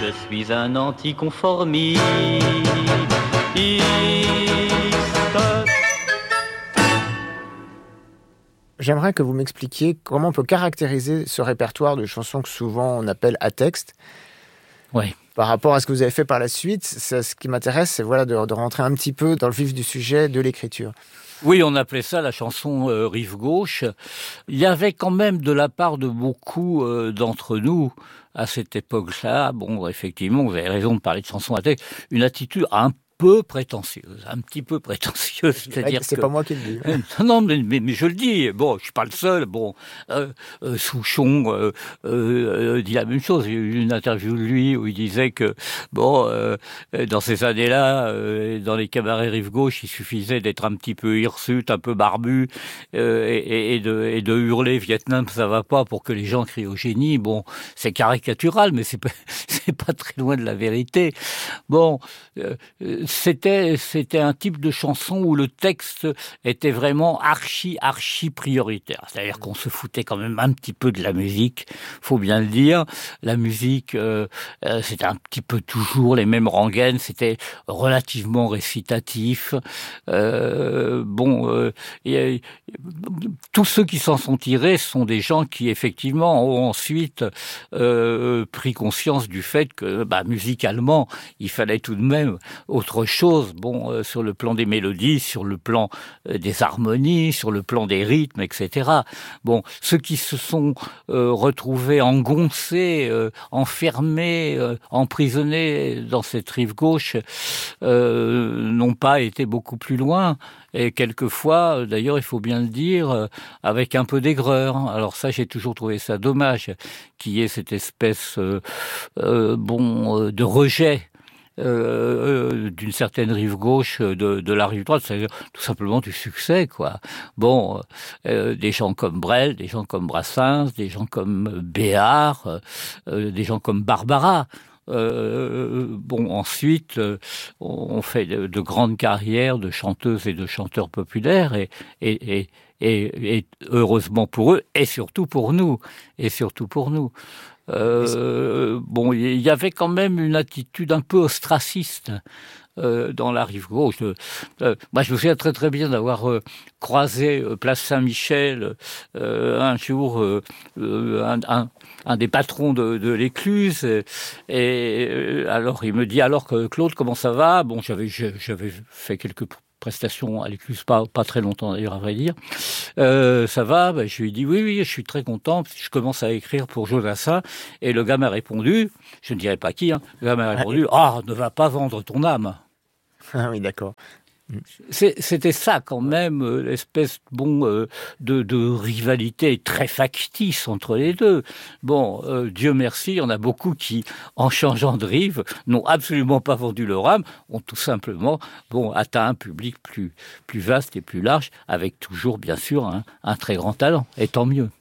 Je suis un anticonformiste. J'aimerais que vous m'expliquiez comment on peut caractériser ce répertoire de chansons que souvent on appelle à texte. Oui. Par rapport à ce que vous avez fait par la suite, ce qui m'intéresse, c'est voilà, de rentrer un petit peu dans le vif du sujet de l'écriture. Oui, on appelait ça la chanson rive gauche. Il y avait quand même de la part de beaucoup d'entre nous, à cette époque-là, bon, effectivement, vous avez raison de parler de chansons à texte, une attitude un petit peu prétentieuse, c'est-à-dire c'est que... pas moi qui le dis. Non, mais je le dis, bon, je suis pas le seul, bon, Souchon dit la même chose, j'ai eu une interview de lui où il disait que, bon, dans ces années-là, dans les cabarets rive gauche, il suffisait d'être un petit peu hirsute, un peu barbu, et de hurler Vietnam, ça va pas, pour que les gens crient au génie. Bon, c'est caricatural, mais c'est pas très loin de la vérité. Bon, c'était un type de chanson où le texte était vraiment archi prioritaire. C'est-à-dire qu'on se foutait quand même un petit peu de la musique, faut bien le dire. La musique, c'était un petit peu toujours les mêmes rengaines, c'était relativement récitatif. Tous ceux qui s'en sont tirés sont des gens qui effectivement ont ensuite pris conscience du fait que musicalement, il fallait tout de même autre chose, bon, sur le plan des mélodies, sur le plan des harmonies, sur le plan des rythmes, etc. Bon, ceux qui se sont retrouvés engoncés, enfermés, emprisonnés dans cette rive gauche, n'ont pas été beaucoup plus loin. Et quelqueurfois, d'ailleurs, il faut bien le dire, avec un peu d'aigreur. Alors ça, j'ai toujours trouvé ça dommage, qu'il y ait cette espèce de rejet d'une certaine rive gauche de la rive droite, c'est-à-dire tout simplement du succès, quoi. Bon, des gens comme Brel, des gens comme Brassens, des gens comme Béard, des gens comme Barbara. Ensuite, on fait de grandes carrières de chanteuses et de chanteurs populaires et heureusement pour eux et surtout pour nous. Il y avait quand même une attitude un peu ostraciste dans la rive gauche. Moi, je me souviens très très bien d'avoir croisé place Saint-Michel un jour un des patrons de l'Écluse, et alors il me dit: alors que Claude, comment ça va? Bon, j'avais fait quelques prestations à l'Écluse, pas très longtemps d'ailleurs, à vrai dire. Ça va? Je lui ai dit oui, je suis très content, je commence à écrire pour Jodassin, et le gars m'a répondu, je ne dirai pas qui, le gars m'a répondu: ne va pas vendre ton âme. Ah oui, d'accord. C'était ça quand même, l'espèce de rivalité très factice entre les deux. Bon, Dieu merci, il y en a beaucoup qui, en changeant de rive, n'ont absolument pas vendu leur âme, ont tout simplement atteint un public plus vaste et plus large, avec toujours bien sûr un très grand talent, et tant mieux.